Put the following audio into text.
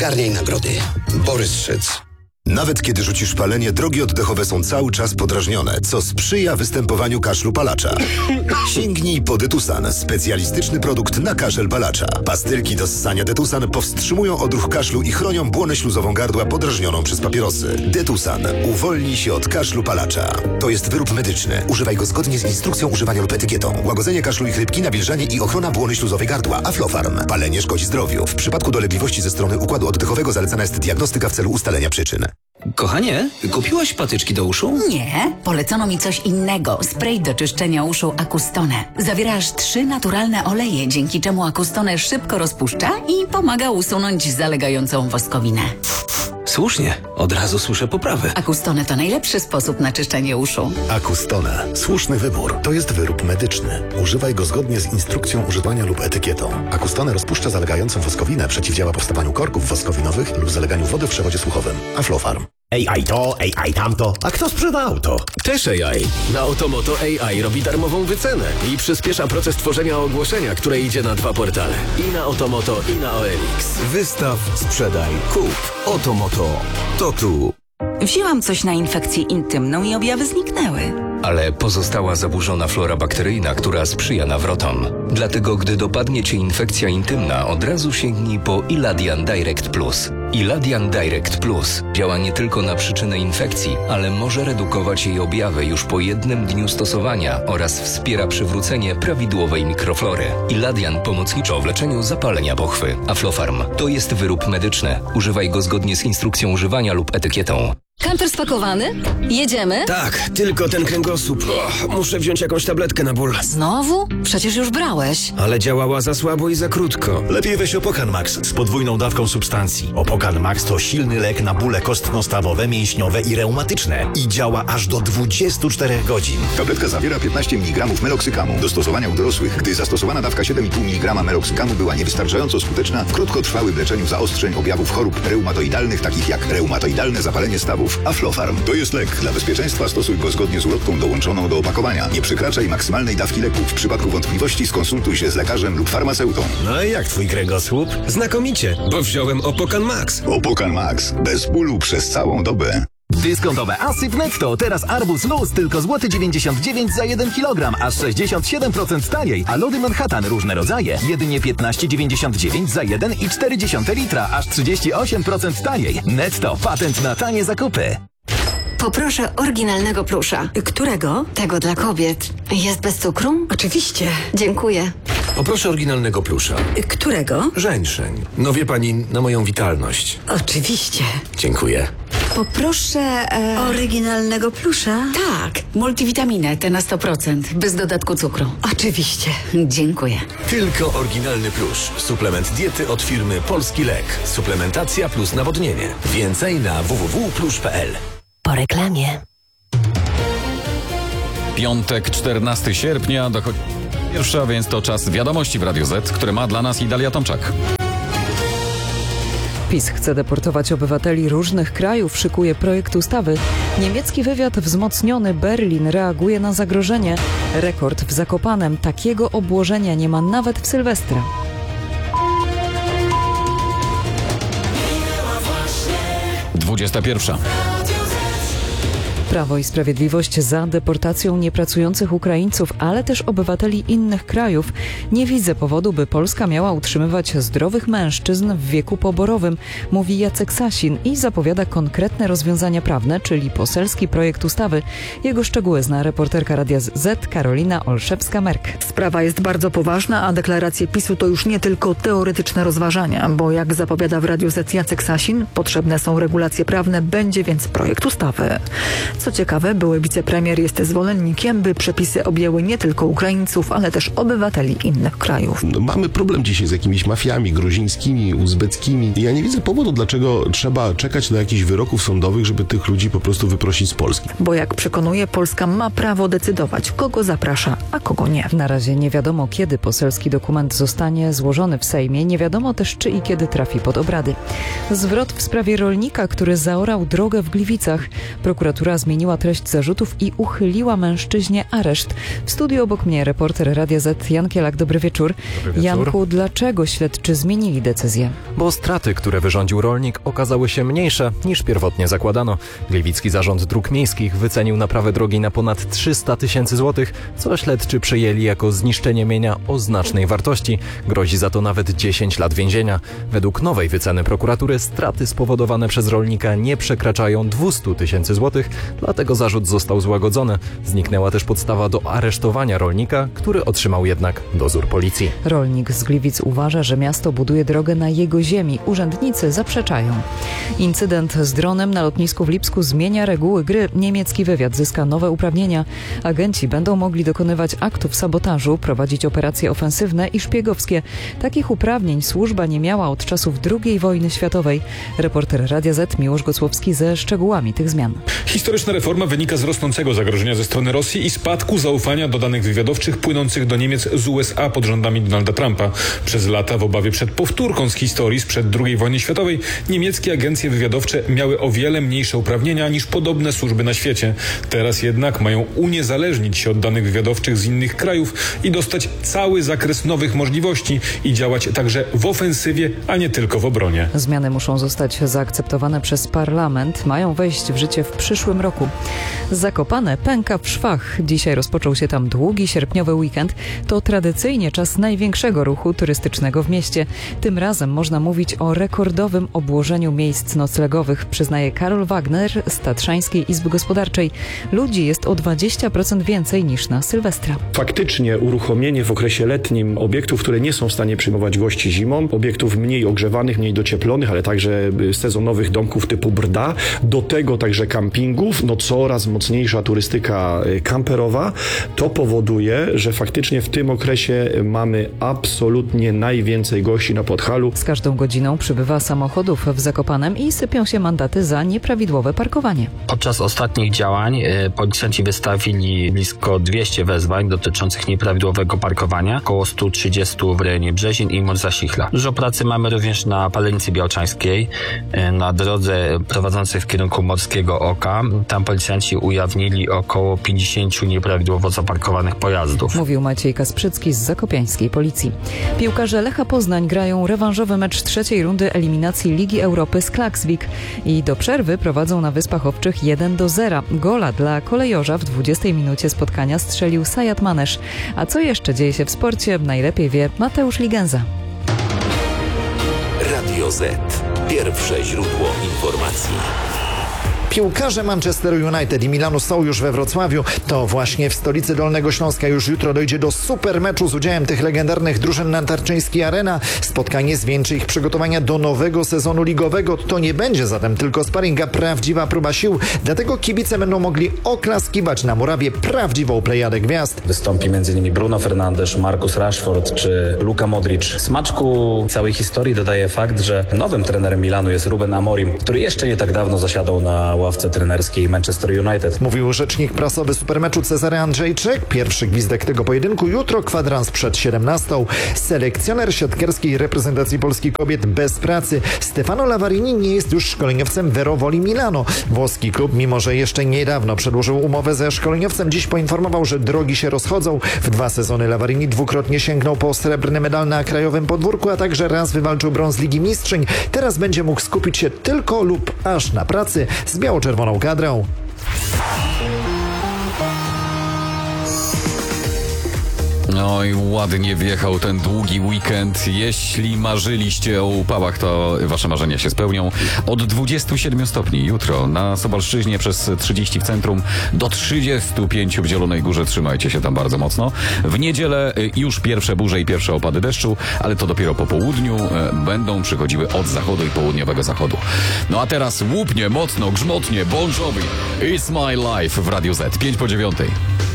Garnij nagrody. Borys Szyc. Nawet kiedy rzucisz palenie, drogi oddechowe są cały czas podrażnione, co sprzyja występowaniu kaszlu palacza. Sięgnij po Detusan, specjalistyczny produkt na kaszel palacza. Pastylki do ssania Detusan powstrzymują odruch kaszlu i chronią błonę śluzową gardła podrażnioną przez papierosy. Detusan. Uwolnij się od kaszlu palacza. To jest wyrób medyczny. Używaj go zgodnie z instrukcją używania lub etykietą. Łagodzenie kaszlu i chrypki, nawilżanie i ochrona błony śluzowej gardła. Aflofarm. Palenie szkodzi zdrowiu. W przypadku dolegliwości ze strony układu oddechowego zalecana jest diagnostyka w celu ustalenia przyczyn. Kochanie, kupiłaś patyczki do uszu? Nie, polecono mi coś innego. Spray do czyszczenia uszu Acustone. Zawiera aż 3 naturalne oleje, dzięki czemu Acustone szybko rozpuszcza i pomaga usunąć zalegającą woskowinę. Słusznie, od razu słyszę poprawę. Acustone to najlepszy sposób na czyszczenie uszu. Acustone. Słuszny wybór. To jest wyrób medyczny. Używaj go zgodnie z instrukcją używania lub etykietą. Acustone rozpuszcza zalegającą woskowinę, przeciwdziała powstawaniu korków woskowinowych lub zaleganiu wody w przewodzie słuchowym. Aflofarm. AI to, AI tamto. A kto sprzeda auto? Też AI. Na Otomoto AI robi darmową wycenę i przyspiesza proces tworzenia ogłoszenia, które idzie na 2 portale. I na Otomoto, i na OLX. Wystaw, sprzedaj, kup. Otomoto. To tu. Wzięłam coś na infekcję intymną i objawy zniknęły. Ale pozostała zaburzona flora bakteryjna, która sprzyja nawrotom. Dlatego, gdy dopadnie Cię infekcja intymna, od razu sięgnij po Iladian Direct Plus. Iladian Direct Plus działa nie tylko na przyczynę infekcji, ale może redukować jej objawy już po 1 dniu stosowania oraz wspiera przywrócenie prawidłowej mikroflory. Iladian pomocniczo w leczeniu zapalenia pochwy. Aflofarm to jest wyrób medyczny. Używaj go zgodnie z instrukcją używania lub etykietą. Kamper spakowany? Jedziemy? Tak, tylko ten kręgosłup. Muszę wziąć jakąś tabletkę na ból. Znowu? Przecież już brałeś. Ale działała za słabo i za krótko. Lepiej weź Opokan Max z podwójną dawką substancji. Opokan Max to silny lek na bóle kostno-stawowe, mięśniowe i reumatyczne. I działa aż do 24 godzin. Tabletka zawiera 15 mg meloksykamu. Do stosowania u dorosłych, gdy zastosowana dawka 7,5 mg meloksykamu była niewystarczająco skuteczna w krótkotrwałym leczeniu zaostrzeń objawów chorób reumatoidalnych, takich jak reumatoidalne zapalenie stawów. Aflofarm to jest lek. Dla bezpieczeństwa stosuj go zgodnie z ulotką dołączoną do opakowania. Nie przekraczaj maksymalnej dawki leku. W przypadku wątpliwości skonsultuj się z lekarzem lub farmaceutą. No i jak twój kręgosłup? Znakomicie, bo wziąłem Opokan Max. Opokan Max. Bez bólu przez całą dobę. Dyskontowe asy w Netto. Teraz arbuz luz tylko złoty 99 za 1 kg, aż 67% taniej. A lody Manhattan różne rodzaje jedynie 15,99 za 1,4 litra, aż 38% taniej. Netto. Patent na tanie zakupy. Poproszę oryginalnego plusza. Którego? Tego dla kobiet. Jest bez cukru? Oczywiście. Dziękuję. Poproszę oryginalnego plusza. Którego? Żeńszeń. No wie pani, na moją witalność. Oczywiście. Dziękuję. Poproszę oryginalnego plusza. Tak, multivitaminę, te na 100%, bez dodatku cukru. Oczywiście. Dziękuję. Tylko oryginalny plusz. Suplement diety od firmy Polski Lek. Suplementacja plus nawodnienie. Więcej na www.plusz.pl. Po reklamie. Piątek, 14 sierpnia, dochodzi pierwsza, więc to czas wiadomości w Radiu Z, które ma dla nas Idalia Tomczak. PiS chce deportować obywateli różnych krajów, szykuje projekt ustawy. Niemiecki wywiad wzmocniony, Berlin reaguje na zagrożenie. Rekord w Zakopanem. Takiego obłożenia nie ma nawet w Sylwestra. Dwudziesta pierwsza. Prawo i Sprawiedliwość za deportacją niepracujących Ukraińców, ale też obywateli innych krajów. Nie widzę powodu, by Polska miała utrzymywać zdrowych mężczyzn w wieku poborowym, mówi Jacek Sasin i zapowiada konkretne rozwiązania prawne, czyli poselski projekt ustawy. Jego szczegóły zna reporterka Radia Z Karolina Olszewska-Merk. Sprawa jest bardzo poważna, a deklaracje PiS-u to już nie tylko teoretyczne rozważania, bo jak zapowiada w Radiu Z Jacek Sasin, potrzebne są regulacje prawne, będzie więc projekt ustawy. Co ciekawe, były wicepremier jest zwolennikiem, by przepisy objęły nie tylko Ukraińców, ale też obywateli innych krajów. Mamy problem dzisiaj z jakimiś mafiami gruzińskimi, uzbeckimi. Ja nie widzę powodu, dlaczego trzeba czekać do jakichś wyroków sądowych, żeby tych ludzi po prostu wyprosić z Polski. Bo jak przekonuje, Polska ma prawo decydować, kogo zaprasza, a kogo nie. Na razie nie wiadomo, kiedy poselski dokument zostanie złożony w Sejmie. Nie wiadomo też, czy i kiedy trafi pod obrady. Zwrot w sprawie rolnika, który zaorał drogę w Gliwicach. Prokuratura zmierza zmieniła treść zarzutów i uchyliła mężczyźnie areszt. W studiu obok mnie reporter Radia Z Jan Kielak. Dobry wieczór. Janku, dlaczego śledczy zmienili decyzję? Bo straty, które wyrządził rolnik, okazały się mniejsze niż pierwotnie zakładano. Gliwicki Zarząd Dróg Miejskich wycenił naprawę drogi na ponad 300 tysięcy złotych, co śledczy przyjęli jako zniszczenie mienia o znacznej wartości. Grozi za to nawet 10 lat więzienia. Według nowej wyceny prokuratury straty spowodowane przez rolnika nie przekraczają 200 tysięcy złotych, dlatego zarzut został złagodzony. Zniknęła też podstawa do aresztowania rolnika, który otrzymał jednak dozór policji. Rolnik z Gliwic uważa, że miasto buduje drogę na jego ziemi. Urzędnicy zaprzeczają. Incydent z dronem na lotnisku w Lipsku zmienia reguły gry. Niemiecki wywiad zyska nowe uprawnienia. Agenci będą mogli dokonywać aktów sabotażu, prowadzić operacje ofensywne i szpiegowskie. Takich uprawnień służba nie miała od czasów II wojny światowej. Reporter Radia Z Miłosz Gocłowski ze szczegółami tych zmian. Historyczna reforma wynika z rosnącego zagrożenia ze strony Rosji i spadku zaufania do danych wywiadowczych płynących do Niemiec z USA pod rządami Donalda Trumpa. Przez lata w obawie przed powtórką z historii sprzed II wojny światowej niemieckie agencje wywiadowcze miały o wiele mniejsze uprawnienia niż podobne służby na świecie. Teraz jednak mają uniezależnić się od danych wywiadowczych z innych krajów i dostać cały zakres nowych możliwości i działać także w ofensywie, a nie tylko w obronie. Zmiany muszą zostać zaakceptowane przez parlament. Mają wejść w życie w przyszłym roku. Zakopane pęka w szwach. Dzisiaj rozpoczął się tam długi sierpniowy weekend. To tradycyjnie czas największego ruchu turystycznego w mieście. Tym razem można mówić o rekordowym obłożeniu miejsc noclegowych, przyznaje Karol Wagner z Tatrzańskiej Izby Gospodarczej. Ludzi jest o 20% więcej niż na Sylwestra. Faktycznie uruchomienie w okresie letnim obiektów, które nie są w stanie przyjmować gości zimą, obiektów mniej ogrzewanych, mniej docieplonych, ale także sezonowych domków typu Brda, do tego także kampingów, coraz mocniejsza turystyka kamperowa, to powoduje, że faktycznie w tym okresie mamy absolutnie najwięcej gości na Podhalu. Z każdą godziną przybywa samochodów w Zakopanem i sypią się mandaty za nieprawidłowe parkowanie. Podczas ostatnich działań policjanci wystawili blisko 200 wezwań dotyczących nieprawidłowego parkowania, około 130 w rejonie Brzezin i Morzasichla. Dużo pracy mamy również na Palenicy Białczańskiej, na drodze prowadzącej w kierunku Morskiego Oka. Tam policjanci ujawnili około 50 nieprawidłowo zaparkowanych pojazdów. Mówił Maciej Kasprzycki z zakopiańskiej policji. Piłkarze Lecha Poznań grają rewanżowy mecz trzeciej rundy eliminacji Ligi Europy z Klaksvik i do przerwy prowadzą na Wyspach Owczych 1-0. Gola dla kolejorza w 20 minucie spotkania strzelił Sajat Manesz. A co jeszcze dzieje się w sporcie, najlepiej wie Mateusz Ligenza. Radio Z. Pierwsze źródło informacji. Piłkarze Manchesteru United i Milanu są już we Wrocławiu. To właśnie w stolicy Dolnego Śląska już jutro dojdzie do super meczu z udziałem tych legendarnych drużyn na Tarczyńskiej Arena. Spotkanie zwieńczy ich przygotowania do nowego sezonu ligowego. To nie będzie zatem tylko sparing, a prawdziwa próba sił. Dlatego kibice będą mogli oklaskiwać na murawie prawdziwą plejadę gwiazd. Wystąpi m.in. Bruno Fernandes, Marcus Rashford czy Luka Modric. Smaczku całej historii dodaje fakt, że nowym trenerem Milanu jest Ruben Amorim, który jeszcze nie tak dawno zasiadał na ławce trenerskiej Manchester United. Mówił rzecznik prasowy supermeczu Cezary Andrzejczyk. Pierwszy gwizdek tego pojedynku jutro, kwadrans przed 17. Selekcjoner siatkarskiej reprezentacji Polski kobiet bez pracy. Stefano Lavarini nie jest już szkoleniowcem Vero Voli Milano. Włoski klub, mimo że jeszcze niedawno przedłużył umowę ze szkoleniowcem, dziś poinformował, że drogi się rozchodzą. W 2 sezony Lavarini dwukrotnie sięgnął po srebrny medal na krajowym podwórku, a także raz wywalczył brąz Ligi Mistrzyń. Teraz będzie mógł skupić się tylko lub aż na pracy z biało-czerwoną kadrą. No i ładnie wjechał ten długi weekend. Jeśli marzyliście o upałach, to wasze marzenia się spełnią. Od 27 stopni jutro na Suwalszczyźnie, przez 30 w centrum, do 35 w Zielonej Górze. Trzymajcie się tam bardzo mocno. W niedzielę już pierwsze burze i pierwsze opady deszczu, ale to dopiero po południu będą przychodziły od zachodu i południowego zachodu. No a teraz łupnie, mocno, grzmotnie, Bon Jovi, It's My Life w Radiu Z. 5 po 9.